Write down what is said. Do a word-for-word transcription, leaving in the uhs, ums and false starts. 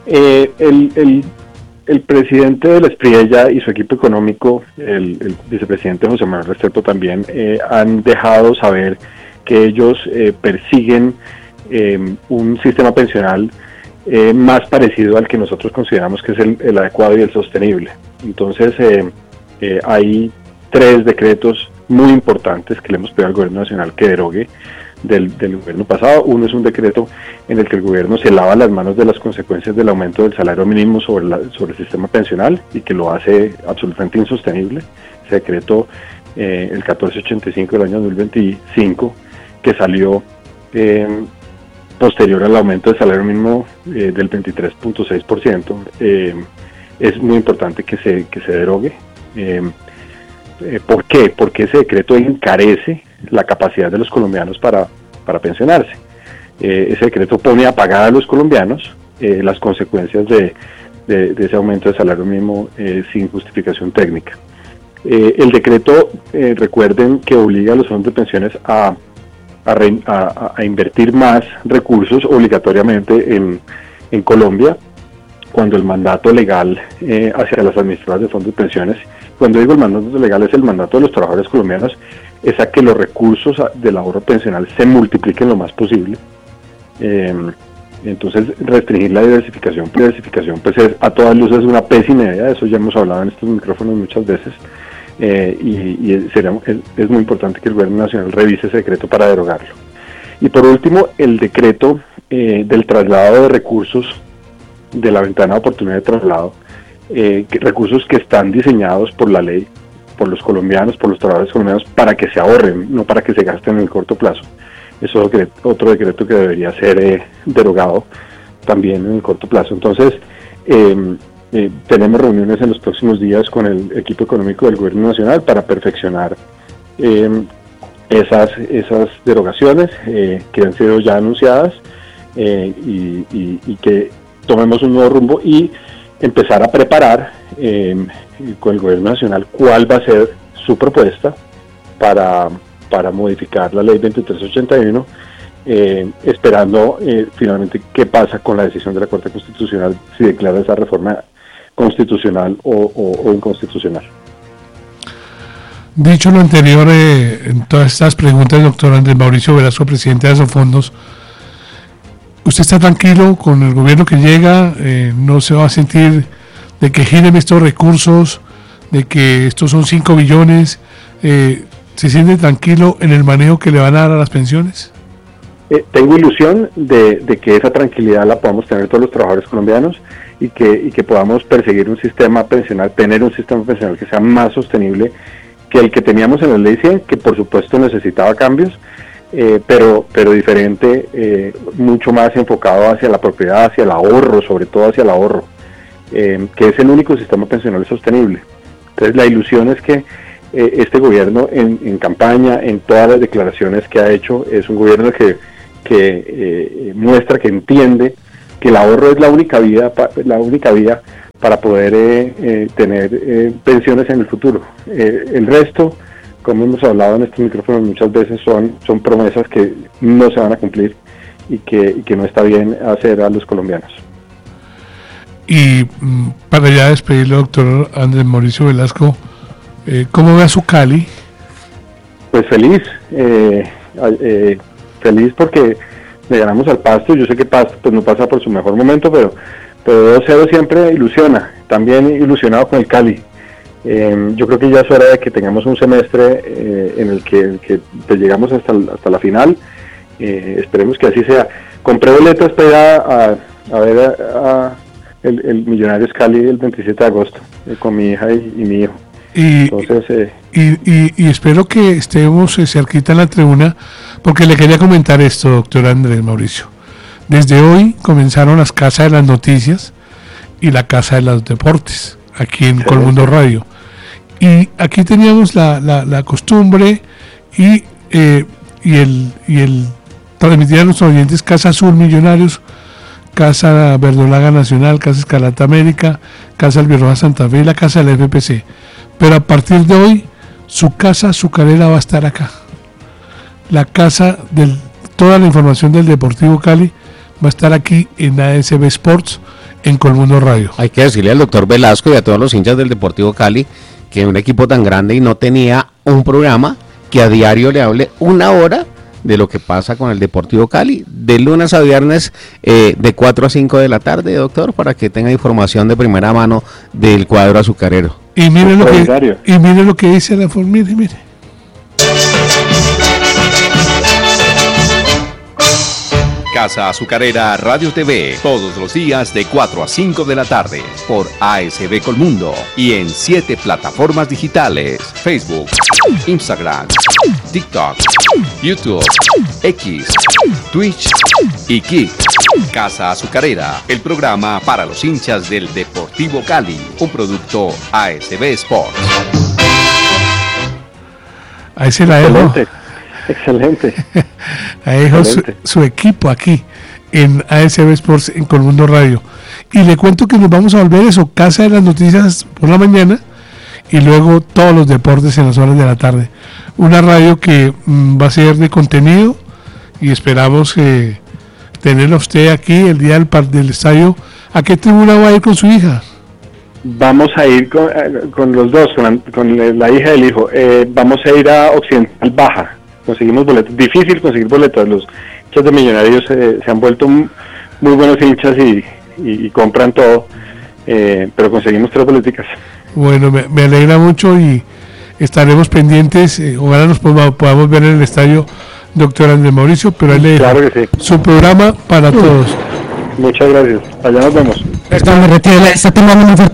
Eh, el, el, el presidente del Espriella y su equipo económico, el, el vicepresidente José Manuel Restrepo también, eh, han dejado saber que ellos eh, persiguen eh, un sistema pensional eh, más parecido al que nosotros consideramos que es el, el adecuado y el sostenible. Entonces eh, eh, hay tres decretos muy importantes que le hemos pedido al gobierno nacional que derogue del, del gobierno pasado. Uno es un decreto en el que el gobierno se lava las manos de las consecuencias del aumento del salario mínimo sobre, la, sobre el sistema pensional y que lo hace absolutamente insostenible. Ese decreto, eh, el catorce ochenta y cinco del año dos mil veinticinco, que salió eh, posterior al aumento del salario mínimo eh, del veintitrés punto seis por ciento, eh, es muy importante que se, que se derogue. Eh, eh, ¿Por qué? Porque ese decreto encarece la capacidad de los colombianos para, para pensionarse. Eh, ese decreto pone a pagar a los colombianos eh, las consecuencias de, de, de ese aumento de salario mínimo eh, sin justificación técnica. Eh, el decreto, eh, recuerden que obliga a los fondos de pensiones a, a, re, a, a invertir más recursos obligatoriamente en, en Colombia, cuando el mandato legal eh, hacia las administradoras de fondos de pensiones, cuando digo el mandato legal es el mandato de los trabajadores colombianos, es a que los recursos del ahorro pensional se multipliquen lo más posible. Eh, entonces restringir la diversificación, diversificación pues es a todas luces una pésima idea, de eso ya hemos hablado en estos micrófonos muchas veces, eh, y, y sería, es, es muy importante que el gobierno nacional revise ese decreto para derogarlo. Y por último, el decreto eh, del traslado de recursos de la ventana de oportunidad de traslado, eh, que, recursos que están diseñados por la ley, por los colombianos, por los trabajadores colombianos, para que se ahorren, no para que se gasten en el corto plazo. Eso es otro decreto que debería ser eh, derogado también en el corto plazo. Entonces, eh, eh, tenemos reuniones en los próximos días con el equipo económico del gobierno nacional para perfeccionar eh, esas, esas derogaciones eh, que han sido ya anunciadas eh, y, y, y que tomemos un nuevo rumbo y empezar a preparar eh, con el gobierno nacional cuál va a ser su propuesta para, para modificar la ley veintitrés ochenta y uno, eh, esperando eh, finalmente qué pasa con la decisión de la Corte Constitucional, si declara esa reforma constitucional o, o, o inconstitucional. Dicho lo anterior, eh, en todas estas preguntas, doctor Andrés Mauricio Velasco, presidente de Asofondos, ¿usted está tranquilo con el gobierno que llega? Eh, ¿No se va a sentir de que giren estos recursos, de que estos son cinco billones? Eh, ¿Se siente tranquilo en el manejo que le van a dar a las pensiones? Eh, tengo ilusión de, de que esa tranquilidad la podamos tener todos los trabajadores colombianos y que, y que podamos perseguir un sistema pensional, tener un sistema pensional que sea más sostenible que el que teníamos en la ley cien, que por supuesto necesitaba cambios, Eh, pero pero diferente, eh, mucho más enfocado hacia la propiedad, hacia el ahorro, sobre todo hacia el ahorro, eh, que es el único sistema pensional sostenible. Entonces la ilusión es que eh, este gobierno en, en campaña, en todas las declaraciones que ha hecho, es un gobierno que, que eh, muestra que entiende que el ahorro es la única vía, la única vía para poder eh, eh, tener eh, pensiones en el futuro. Eh, el resto, como hemos hablado en estos micrófonos muchas veces, son, son promesas que no se van a cumplir y que, y que no está bien hacer a los colombianos. Y para ya despedirlo, doctor Andrés Mauricio Velasco, eh, ¿cómo ve a su Cali? Pues feliz, eh, eh, feliz porque le ganamos al Pasto. Yo sé que Pasto pues no pasa por su mejor momento, pero, pero dos cero siempre ilusiona, también ilusionado con el Cali. Eh, yo creo que ya es hora de que tengamos un semestre eh, en el que, el que pues, llegamos hasta, hasta la final. Eh, esperemos que así sea. Compré boletas para ir a, a, a ver a, a el, el Millonarios Cali el veintisiete de agosto eh, con mi hija y, y mi hijo. Y, Entonces, eh, y, y, y espero que estemos eh, cerquita en la tribuna, porque le quería comentar esto, doctor Andrés Mauricio. Desde hoy comenzaron las casas de las noticias y la casa de los deportes aquí en Colmundo Radio. Y aquí teníamos la, la, la costumbre y, eh, y el y el transmitir a nuestros oyentes Casa Azul Millonarios, Casa Verdolaga Nacional, Casa Escarlata América, Casa Albirroja Santa Fe y la Casa de la F P C. Pero a partir de hoy, su casa azucarera va a estar acá. La casa de toda la información del Deportivo Cali va a estar aquí en A S B Sports, en Colmundo Radio. Hay que decirle al doctor Velasco y a todos los hinchas del Deportivo Cali que un equipo tan grande y no tenía un programa que a diario le hable una hora de lo que pasa con el Deportivo Cali, de lunes a viernes, eh, de cuatro a cinco de la tarde, doctor, para que tenga información de primera mano del cuadro azucarero. Y mire lo que, y mire lo que dice la forma, mire, mire. Casa Azucarera Radio T V, todos los días de cuatro a cinco de la tarde, por A S B Colmundo y en siete plataformas digitales: Facebook, Instagram, TikTok, YouTube, X, Twitch y Kick. Casa Azucarera, el programa para los hinchas del Deportivo Cali, un producto A S B Sports. Ahí se la dejo. Excelente. Ahí dejó su, su equipo aquí en A S B Sports en Colmundo Radio. Y le cuento que nos vamos a volver eso, Casa de las Noticias por la mañana y luego todos los deportes en las horas de la tarde. Una radio que mmm, va a ser de contenido y esperamos eh, tenerlo a usted aquí el día del, del estadio. ¿A qué tribuna va a ir con su hija? Vamos a ir con, con los dos, con la, con la hija y el hijo. Eh, vamos a ir a Occidental Baja. Conseguimos boletos, difícil conseguir boletos, los hinchas de Millonarios eh, se han vuelto muy buenos hinchas y, y, y compran todo, eh, pero conseguimos tres boleticas. Bueno, me, me alegra mucho y estaremos pendientes, eh, ojalá nos podamos, podamos ver en el estadio, doctor Andrés Mauricio, pero ahí le dejo claro que sí. Su programa para todos. Muchas gracias, allá nos vemos. Está, me retiro, está tomando muy fuerte.